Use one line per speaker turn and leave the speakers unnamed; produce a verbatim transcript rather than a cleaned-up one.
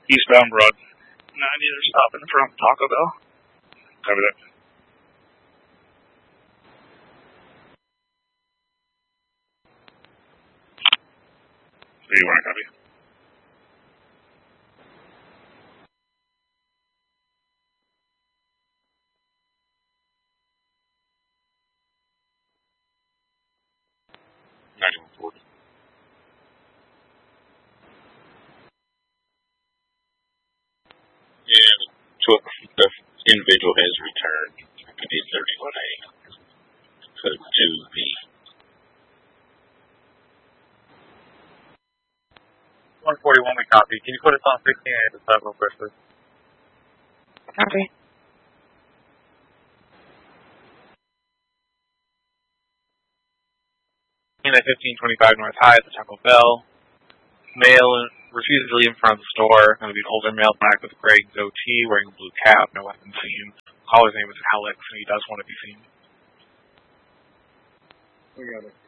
Eastbound Broad. ninety, they're stopping in front of Taco Bell. Cover that. three one, copy. ninety-one forty. Yeah, the individual has returned. I did thirty-one A. Code two B.
one forty-one, we copy. Can you put us on sixteen A at the sub real quick, please?
Copy.
At fifteen twenty-five North High at the Taco Bell. Male refuses to leave in front of the store. Going to be an older male, black with a gray goatee, wearing a blue cap, no weapon seen. Caller's name is Alex, and he does want to be seen.
We got it.